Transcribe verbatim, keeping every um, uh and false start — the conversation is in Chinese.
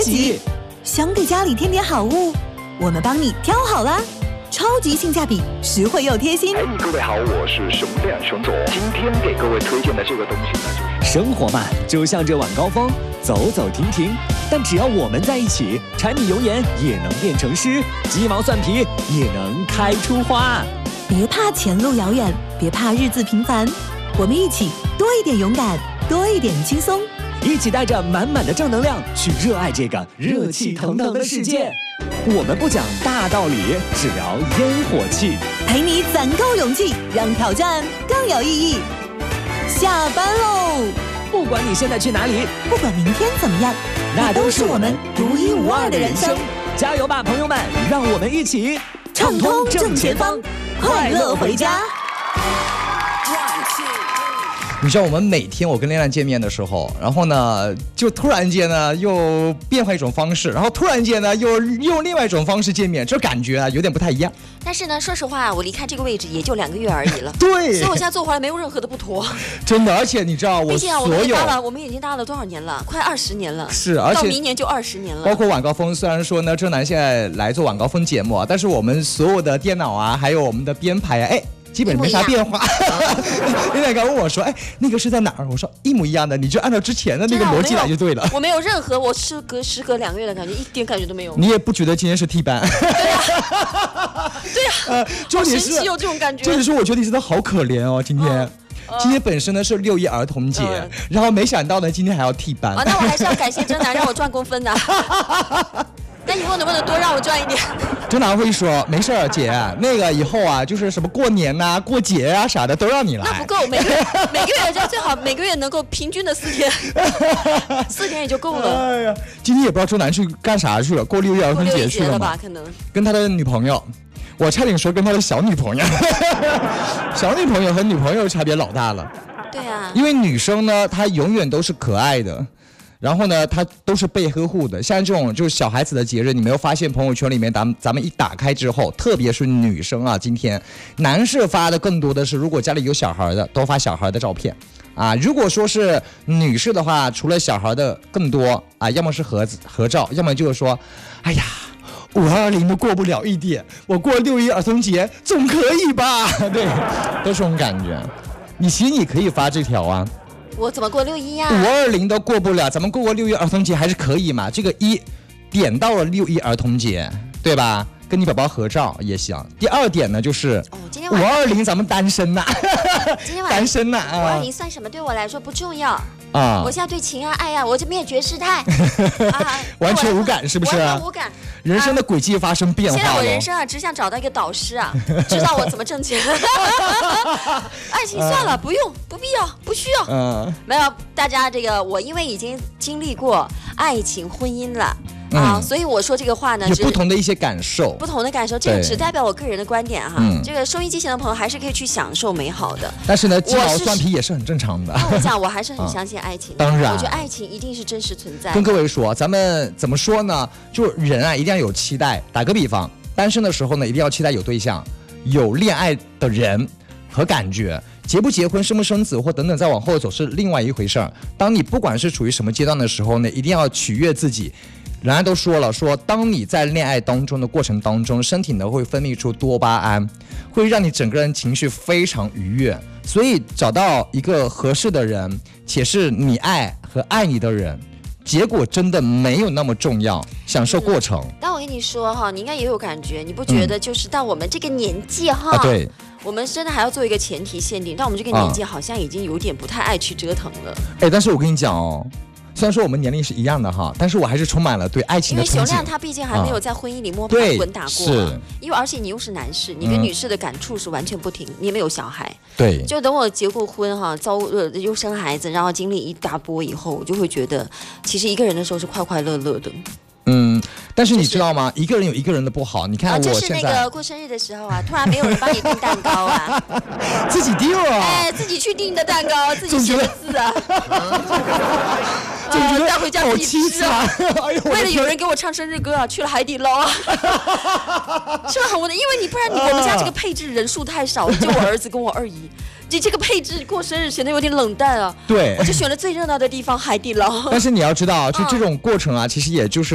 级。想给家里添点好物，我们帮你挑好啦，超级性价比，实惠又贴心。 哎，各位好，我是熊亮熊总。今天给各位推荐的这个东西呢，就是生活嘛，就像这晚高峰，走走停停。但只要我们在一起，柴米油盐也能变成诗，鸡毛蒜皮也能开出花。 别怕前路遥远，别怕日子平凡，我们一起多一点勇敢，多一点轻松。 一起带着满满的正能量去热爱这个热气腾腾的世界。我们不讲大道理，只聊烟火气， 陪你攒够勇气，让挑战更有意义。下班喽！ 不管你现在去哪里， 不管明天怎么样， 那都是我们独一无二的人生。加油吧，朋友们！让我们一起畅通正前方，快乐回家。 你知道我们每天我跟亮亮见面的时候，然后呢就突然间呢又变换一种方式，然后突然间呢又用另外一种方式见面，这感觉啊有点不太一样。 但是呢，说实话，我离开这个位置也就两个月而已了。 对， 所以我现在做回来没有任何的不妥。 真的，而且你知道我所有， 毕竟我们也搭了，我们已经搭了多少年了？快二十年了。 是，而且到明年就二十年了。 包括晚高峰，虽然说呢，郑楠现在来做晚高峰节目啊，但是我们所有的电脑啊，还有我们的编排啊，哎。基本没啥变化。有点刚问我说：“哎，那个是在哪儿？”我说：“一模一样的，你就按照之前的那个逻辑来就对了。” 我没有任何我时隔时隔两个月的感觉，一点感觉都没有。 你也不觉得今天是替班？ 对呀，对呀。呃， 重点是有这种感觉。 重点是我觉得你真的好可怜哦，今天。嗯今天本身呢是六一儿童节，嗯、然后没想到呢今天还要替班。 啊，那我还是要感谢真楠让我赚公分的。那以后能不能多让我赚一点？ 真楠会说没事儿，姐，那个以后啊，就是什么过年呐、啊、过节啊啥的都让你来。 那不够，每个月每个月就最好每个月能够平均的四天，四天也就够了。哎呀， 今天也不知道真楠去干啥去了，过六一儿童节去了吧？可能跟他的女朋友。我差点说跟他的小女朋友，小女朋友和女朋友差别老大了。 对啊， 因为女生呢，她永远都是可爱的，然后呢，她都是被呵护的。像这种就是小孩子的节日，你没有发现朋友圈里面，咱们咱们一打开之后，特别是女生啊，今天男士发的更多的是，如果家里有小孩的，都发小孩的照片。啊，如果说是女士的话，除了小孩的更多啊，要么是合合照，要么就是说，哎呀。五二零都过不了一点，我过六一儿童节总可以吧？对，都是这种感觉。你其实你可以发这条啊。 我怎么过六一呀？ 五二零都过不了，咱们过过六一儿童节还是可以嘛？这个一点到了六一儿童节，对吧？跟你宝宝合照也行。第二点呢，就是五二零咱们单身呐、啊， 今天晚单身呐、啊， 五二零算什么？对我来说不重要。 啊！ 我现在对情啊爱啊，我这灭绝师太， 啊、完全无感，是不是？ 完全无感。 人生的轨迹发生变化了。 现在我人生啊，只想找到一个导师啊，知道我怎么挣钱。爱情算了，不用，不必要，不需要。嗯，没有，大家这个我因为已经经历过爱情、婚姻了。啊、嗯，所以我说这个话呢， 有不同的一些感受， 不同的感受，这个只代表我个人的观点哈。嗯、这个收音机前的朋友还是可以去享受美好的。 但是呢，鸡毛蒜皮也是很正常的。 我讲，我还是很相信爱情的、 嗯。当然， 我觉得爱情一定是真实存在的。 跟各位说，咱们怎么说呢？就人啊，一定要有期待。打个比方，单身的时候呢，一定要期待有对象、有恋爱的人和感觉。结不结婚、生不生子或等等，再往后走是另外一回事儿。当你不管是处于什么阶段的时候呢，一定要取悦自己。人家都说了，说当你在恋爱当中的过程当中，身体呢会分泌出多巴胺，会让你整个人情绪非常愉悦。所以找到一个合适的人，且是你爱和爱你的人，结果真的没有那么重要，享受过程。 但我跟你说哈，你应该也有感觉，你不觉得就是到我们这个年纪哈、 嗯啊，对， 我们真的还要做一个前提限定，但我们这个年纪好像已经有点不太爱去折腾了。 哎，但是我跟你讲哦。虽然说我们年龄是一样的哈，但是我还是充满了对爱情的憧憬。 因为熊亮他毕竟还没有在婚姻里摸爬滚打过， 是。 因为而且你又是男士，你跟女士的感触是完全不同，你也没有小孩。 对。 就等我结过婚哈，遭呃又生孩子，然后经历一大波以后，我就会觉得，其实一个人的时候是快快乐乐的。 嗯，但是你知道吗？就是、一个人有一个人的不好。你看我现在、啊、 就是那个过生日的时候啊，突然没有人帮你订蛋糕啊， 自己订啊， 哎，自己去订的蛋糕，自己写的字啊。 就觉得带回家自己吃啊！ 哎呦， 为了有人给我唱生日歌啊，去了海底捞啊，是很无奈，因为你不然你我们家这个配置人数太少，就我儿子跟我二姨，你这个配置过生日显得有点冷淡啊。 对， 我就选了最热闹的地方海底捞。 但是你要知道，就这种过程啊，其实也就是。